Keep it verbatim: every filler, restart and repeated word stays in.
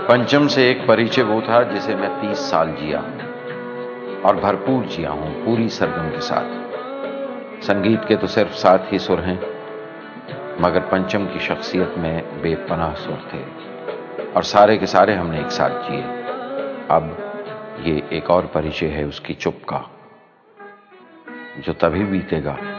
पंचम से एक परिचय वो था जिसे मैं तीस साल जिया हूं और भरपूर जिया हूं, पूरी सरगम के साथ। संगीत के तो सिर्फ सात ही सुर हैं, मगर पंचम की शख्सियत में बेपनाह सुर थे और सारे के सारे हमने एक साथ जिए। अब ये एक और परिचय है उसकी चुप का, जो तभी बीतेगा